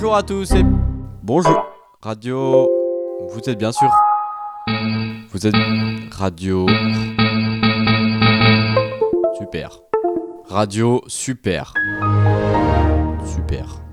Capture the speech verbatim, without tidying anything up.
Bonjour à tous et bonjour. Radio, vous êtes bien sûr. Vous êtes radio. Super. Radio super. Super.